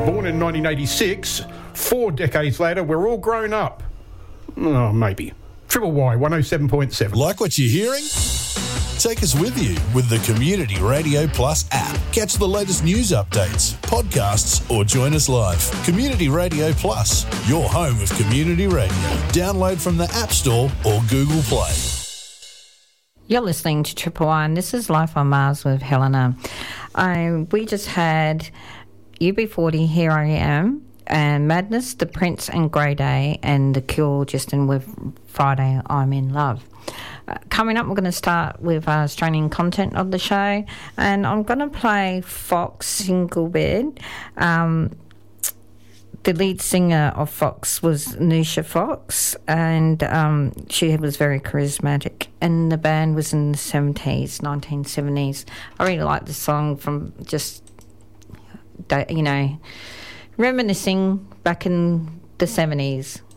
Born in 1986, 4 decades later, we're all grown up. Oh, maybe. Triple Y 107.7. Like what you're hearing? Take us with you with the Community Radio Plus app. Catch the latest news updates, podcasts, or join us live. Community Radio Plus, your home of community radio. Download from the App Store or Google Play. You're listening to Triple Y, and this is Life on Mars with Helena. We just had UB40, Here I Am, and Madness, The Prince and Grey Day, and The Cure, Justin with Friday, I'm in Love. Coming up, we're going to start with Australian content of the show, and I'm going to play Fox Single Bed. The lead singer of Fox was Nisha Fox, and she was very charismatic, and the band was in the 1970s. I really like this song from just, reminiscing back in the 70s.